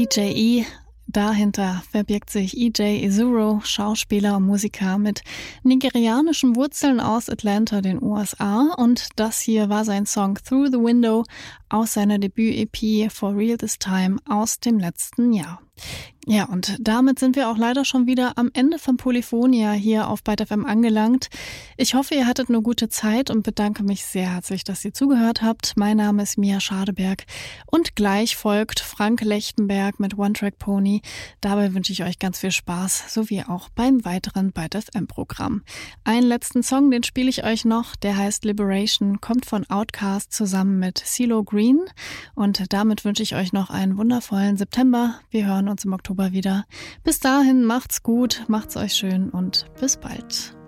DJE. Dahinter verbirgt sich EJ Ezuro, Schauspieler und Musiker mit nigerianischen Wurzeln aus Atlanta, den USA. Und das hier war sein Song Through the Window aus seiner Debüt-EP For Real This Time aus dem letzten Jahr. Ja, und damit sind wir auch leider schon wieder am Ende von Polyphonia hier auf Byte FM angelangt. Ich hoffe, ihr hattet eine gute Zeit und bedanke mich sehr herzlich, dass ihr zugehört habt. Mein Name ist Mia Schadeberg und gleich folgt Frank Lechtenberg mit One Track Pony. Dabei wünsche ich euch ganz viel Spaß, sowie auch beim weiteren Byte FM Programm. Einen letzten Song, den spiele ich euch noch, der heißt Liberation, kommt von Outkast zusammen mit CeeLo Green und damit wünsche ich euch noch einen wundervollen September. Wir hören uns im Oktober wieder. Bis dahin macht's gut, macht's euch schön und bis bald.